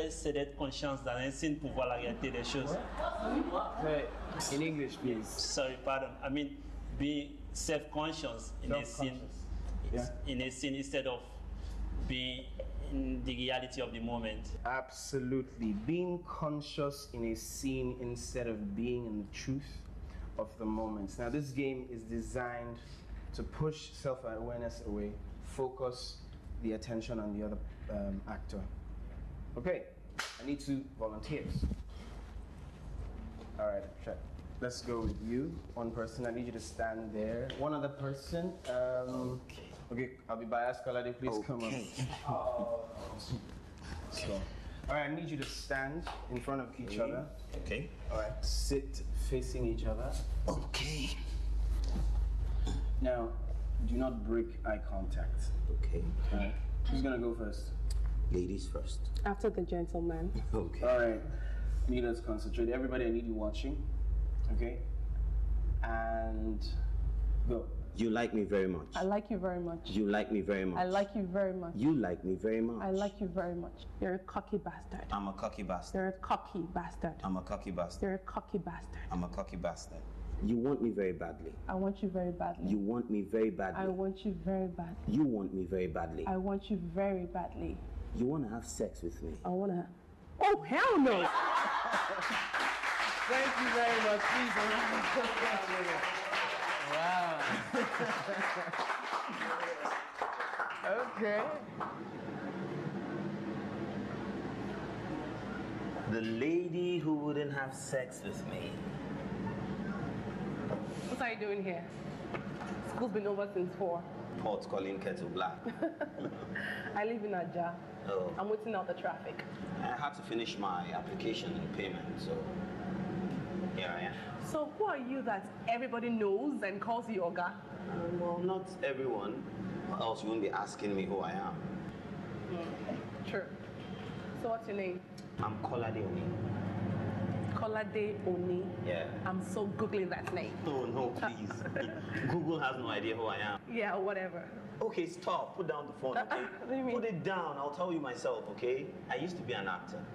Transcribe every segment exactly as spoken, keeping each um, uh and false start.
pourrais céder conscience dans un signe pour voir la réalité des choses. Hey, in English, please. Sorry, pardon. I mean, being self-conscious in a scene, yeah. in a scene instead of being in the reality of the moment. Absolutely. Being conscious in a scene instead of being in the truth of the moment. Now, this game is designed to push self-awareness away, focus the attention on the other um, actor. Okay, I need two volunteers. All right, check. Let's go with you. One person, I need you to stand there. One other person. Um, okay. Okay, I'll be biased. Kalade, please okay. come up. Oh. So, all right, I need you to stand in front of each okay. other. Okay. All right, sit facing each other. Okay. Now, do not break eye contact. Okay. All right. Who's gonna go first? Ladies first. After the gentleman. Okay. All right. I need us to concentrate. Everybody, I need you watching. Okay. And go. You like me very much. I like you very much. You like me very much. I like you very much. You like me very much. I like you very much. You're a cocky bastard. I'm a cocky bastard. You're a cocky bastard. I'm a cocky bastard. You're a cocky bastard. I'm a cocky bastard. You want me very badly. I want you very badly. You want me very badly. I want you very badly. You want me very badly. I want you very badly. You want to have sex with me? I want to. Oh, hell no! Thank you very much. Please, wow. Okay. The lady who wouldn't have sex with me. What are you doing here? School's been over since four. Pot's calling kettle black. I live in Aja. Oh. I'm waiting out the traffic. I had to finish my application and payment, so here I am. So who are you that everybody knows and calls you Oga? Uh, well, not everyone. Or else you won't be asking me who I am. Mm. True. So what's your name? I'm Kolade Oni. Kolade Oni. Yeah. I'm so googling that name. Oh no, please. Google has no idea who I am. Yeah, whatever. Okay, stop. Put down the phone, okay? What do you mean? Put it down. I'll tell you myself, okay? I used to be an actor.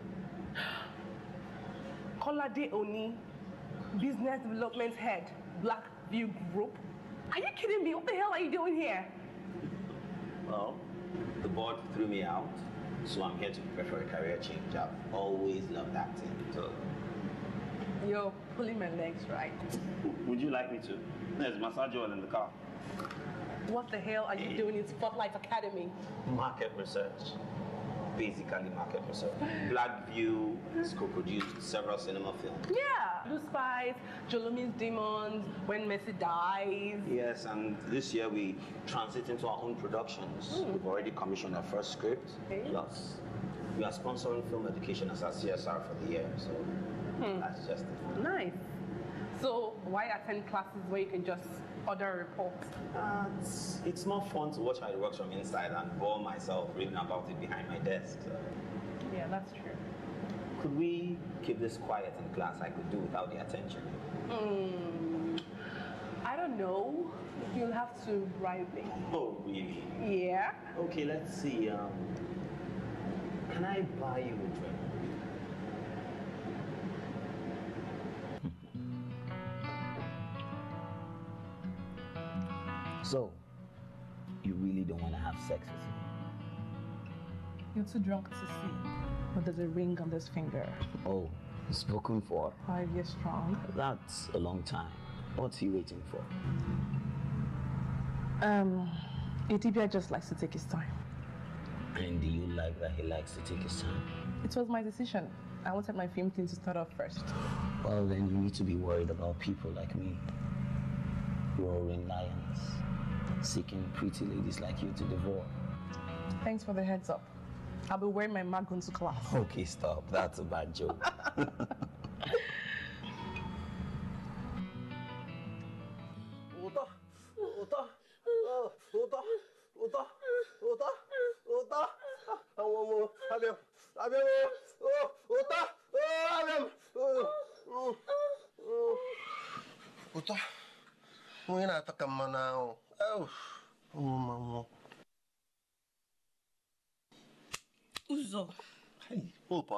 Kolade Oni, Business Development Head, Black View Group. Are you kidding me? What the hell are you doing here? Well, the board threw me out, so I'm here to prepare for a career change. I've always loved acting, so... You're pulling my legs, right? Would you like me to? There's massage oil in the car. What the hell are you doing in Spotlight Academy? Market research. Basically market research. Blackview has co-produced several cinema films. Yeah! Blue Spies, Jolomi's Demons, When Messi Dies. Yes, and this year we transit into our own productions. Mm. We've already commissioned our first script. Okay. Plus, we are sponsoring film education as our C S R for the year, so hmm. that's just it. Nice. So why attend classes where you can just order a report? Uh, it's, it's more fun to watch how it works from inside and bore myself reading about it behind my desk. So. Yeah, that's true. Could we keep this quiet in class? I could do without the attention. Mm, I don't know. You'll have to bribe me. Oh, really? Yeah. Okay, let's see. Um, can I buy you a drink? So, you really don't want to have sex with me? You're too drunk to see. But there's a ring on this finger. Oh, spoken for? Five years strong. That's a long time. What's he waiting for? Um, Idibia just likes to take his time. And do you like that he likes to take his time? It was my decision. I wanted my film team to start off first. Well, then you need to be worried about people like me. Roaring lions. Seeking pretty ladies like you to devour. Thanks for the heads up. I'll be wearing my magoon to class. Okay, stop. That's a bad joke. Uta, Uta, Uta, Uta, Uta, Uta. Oh, Abem, Abem, oh, Uta, oh, Abem. Uta, mo inatakam man ako. Oh, mama. Uzo. Hey, opa.